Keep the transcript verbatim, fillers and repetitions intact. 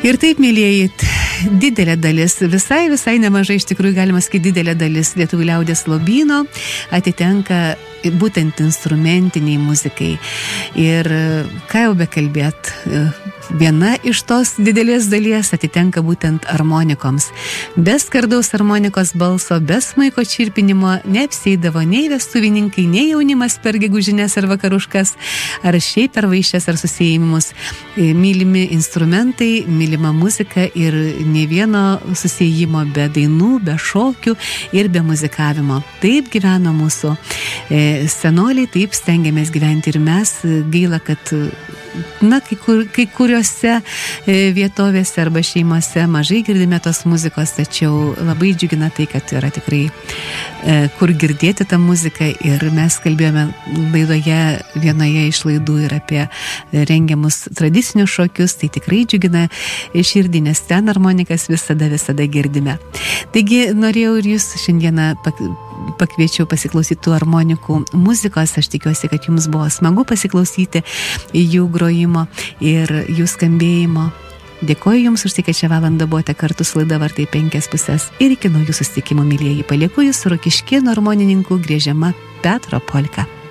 Ir taip, mėlieji, didelė dalis, visai, visai nemažai, iš tikrųjų galima sakyti, didelė dalis lietuvių liaudies lobyno atitenka būtent instrumentiniai muzikai. Ir ką jau bekalbėt, viena iš tos didelės dalies atitenka būtent armonikoms. Be skardaus armonikos balso, be smuiko čirpinimo neapsėdavo nei vestuvininkai, nei jaunimas per gegužines ar vakaruškas, ar šiaip per vaišes ar susėjimus. Mylimi instrumentai, mylima muzika ir ne vieno susėjimo be dainų, be šokių ir be muzikavimo. Taip gyveno mūsų senoliai, taip stengiamės gyventi ir mes. Gaila, kad na, kai, kur, kai kuriuose vietovėse arba šeimose mažai girdime tos muzikos, tačiau labai džiugina tai, kad yra tikrai kur girdėti tą muziką. Ir mes kalbėjome laidoje, vienoje iš laidų ir apie rengiamus tradicinius šokius, tai tikrai džiugina širdį, nes ten harmonikas visada, visada girdime. Taigi norėjau ir jūs šiandieną pak pakviečiau pasiklausyti tų harmonikų muzikos. Aš tikiuosi, kad jums buvo smagu pasiklausyti jų grojimo ir jų skambėjimo. Dėkoju jums už tai, kad šią valandą buvote kartu su laida Vartai penkias pusės. Ir iki naujų susitikimų, mylieji, palieku jūs su Rokiškėnų harmonininku griežiama Petro polka.